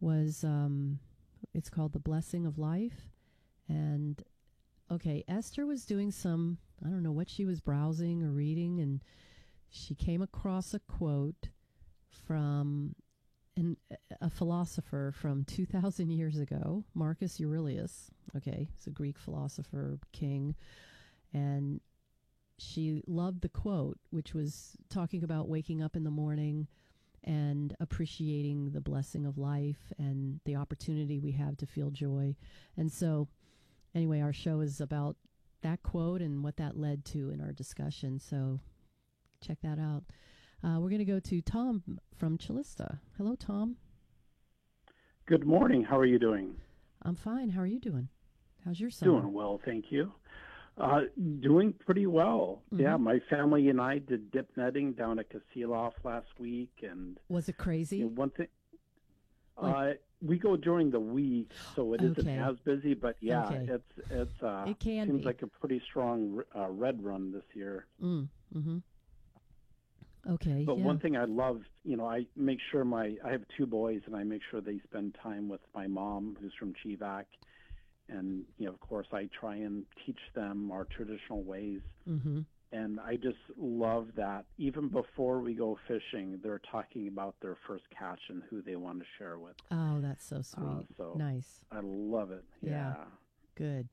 was, it's called The Blessing of Life. And, okay, Esther was doing some, I don't know what she was browsing or reading, and she came across a quote from a philosopher from 2,000 years ago, Marcus Aurelius. Okay, he's a Greek philosopher, king. And she loved the quote, which was talking about waking up in the morning and appreciating the blessing of life and the opportunity we have to feel joy. And so, anyway, our show is about that quote and what that led to in our discussion. So check that out. We're going to go to Tom from Chillista. Hello, Tom. Good morning. How are you doing? I'm fine. How are you doing? How's your summer? Doing well, thank you. Doing pretty well. Mm-hmm. Yeah, my family and I did dip netting down at Kasilof last week, and was it crazy? One thing, we go during the week, so it isn't as busy. But yeah, it can seems be. like a pretty strong red run this year. Mm-hmm. Okay. But one thing I love, I make sure I have two boys, and I make sure they spend time with my mom, who's from Chivac. And, of course, I try and teach them our traditional ways. Mm-hmm. And I just love that even before we go fishing, they're talking about their first catch and who they want to share with. Oh, that's so sweet. Nice. I love it. Yeah. Good.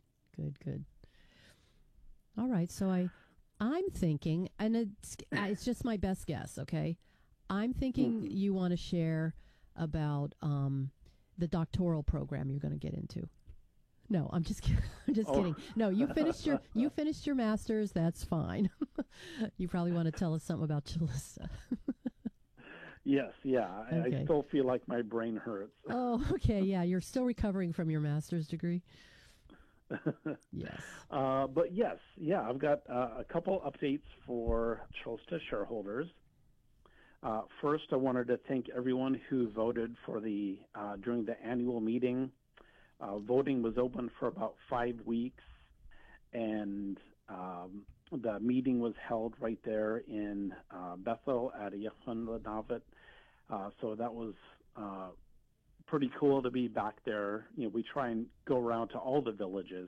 All right. So I'm thinking, and it's just my best guess, okay? I'm thinking you want to share about the doctoral program you're going to get into. No, I'm just kidding. Kidding. No, you finished your master's. That's fine. You probably want to tell us something about Chillista. Yes, yeah. Okay. I still feel like my brain hurts. Oh, okay. Yeah, you're still recovering from your master's degree. Yes. But yes, yeah, I've got a couple updates for Chillista shareholders. First, I wanted to thank everyone who voted for during the annual meeting. Voting was open for about 5 weeks, and the meeting was held right there in Bethel at Yechon. So that was pretty cool to be back there. We try and go around to all the villages,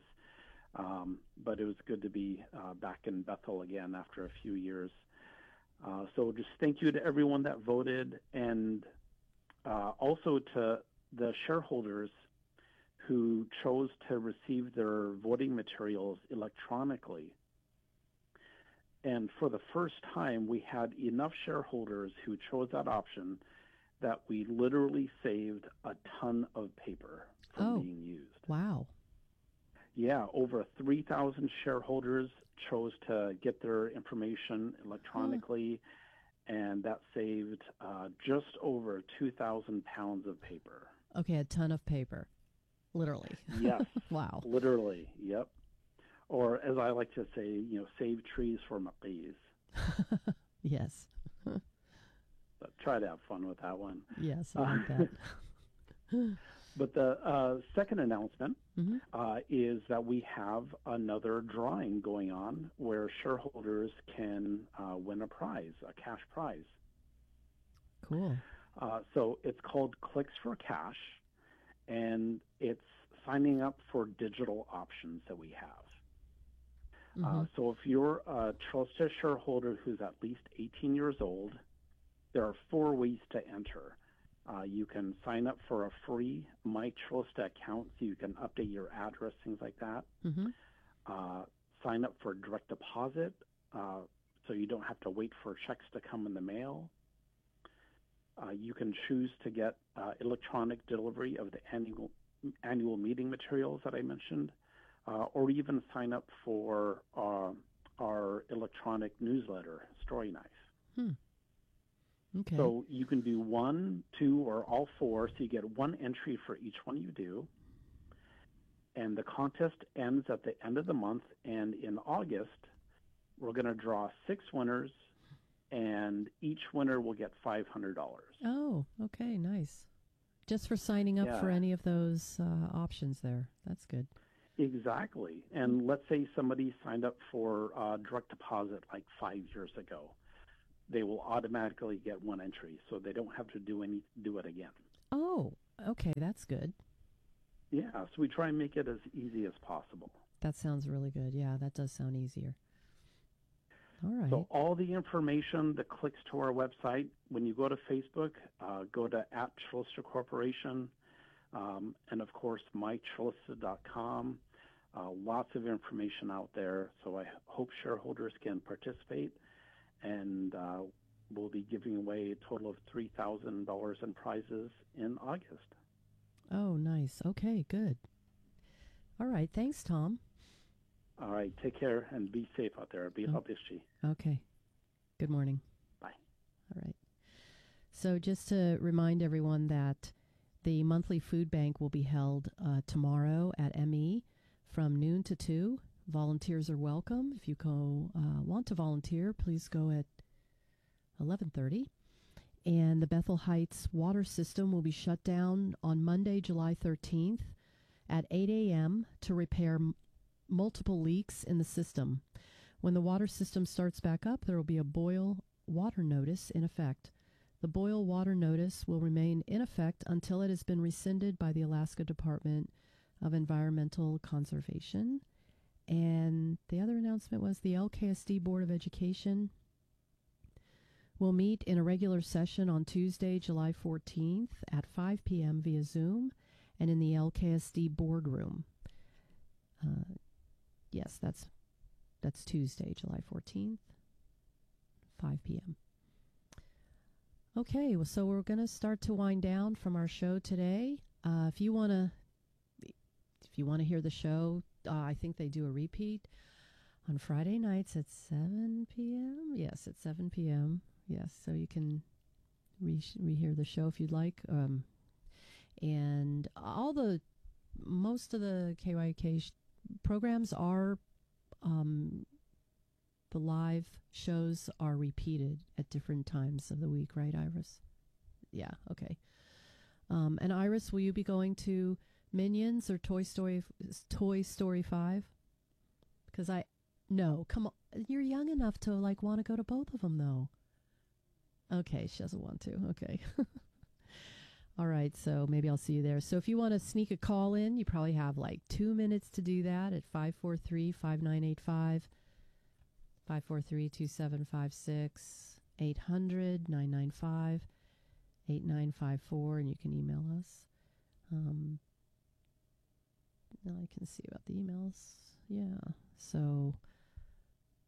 but it was good to be back in Bethel again after a few years. So just thank you to everyone that voted, and also to the shareholders who chose to receive their voting materials electronically. And for the first time, we had enough shareholders who chose that option that we literally saved a ton of paper from being used. Wow. Yeah, over 3,000 shareholders chose to get their information electronically, and that saved just over 2,000 pounds of paper. Okay, a ton of paper. Literally. Yes. Wow. Literally, yep. Or as I like to say, save trees for McLees. Yes. But try to have fun with that one. Yes, I like that. But the second announcement is that we have another drawing going on where shareholders can win a prize, a cash prize. Cool. So it's called Clicks for Cash, and it's signing up for digital options that we have. So if you're a Chillista shareholder who's at least 18 years old, there are 4 ways to enter. You can sign up for a free My Chillista account so you can update your address, things like that. Sign up for direct deposit so you don't have to wait for checks to come in the mail. You can choose to get electronic delivery of the annual meeting materials that I mentioned, or even sign up for our electronic newsletter, Story Knife. Okay. So you can do 1, 2, or all 4, so you get 1 entry for each one you do. And the contest ends at the end of the month, and in August, we're going to draw 6 winners, and each winner will get $500. Oh, okay, nice. Just for signing up for any of those options there. That's good. Exactly. And let's say somebody signed up for direct deposit like 5 years ago. They will automatically get 1 entry, so they don't have to do it again. Oh, Okay, that's good. Yeah, so we try and make it as easy as possible. That sounds really good. Yeah, that does sound easier. All right. So all the information that clicks to our website, when you go to Facebook, go to @Trillista Corporation, and of course mytrillista.com. Lots of information out there. So I hope shareholders can participate, and we'll be giving away a total of $3,000 in prizes in August. Oh, nice. Okay, good. All right. Thanks, Tom. All right, take care and be safe out there. Be healthy. Okay. Good morning. Bye. All right. So just to remind everyone that the monthly food bank will be held tomorrow at ME from noon to 2. Volunteers are welcome. If you want to volunteer, please go at 11:30. And the Bethel Heights water system will be shut down on Monday, July 13th at 8 a.m. to repair multiple leaks in the system. When the water system starts back up, there will be a boil water notice in effect. The boil water notice will remain in effect until it has been rescinded by the Alaska Department of Environmental Conservation. And the other announcement was the LKSD Board of Education will meet in a regular session on Tuesday, July 14th at 5 p.m. via Zoom and in the LKSD boardroom. Yes, that's Tuesday, July 14th, 5 p.m. Okay, well, so we're going to start to wind down from our show today. If you want to hear the show, I think they do a repeat on Friday nights at 7 p.m. Yes, at 7 p.m. Yes, so you can rehear the show if you'd like. And most of the KYK programs are, the live shows are repeated at different times of the week, right, Iris? Yeah, okay. And Iris, will you be going to Minions or Toy Story 5? Because no, come on, you're young enough to want to go to both of them, though. Okay, she doesn't want to. Okay. All right, so maybe I'll see you there. So if you want to sneak a call in, you probably have 2 minutes to do that at 543-5985, 543-2756, 800-995-8954, and you can email us. Now I can see about the emails. Yeah, so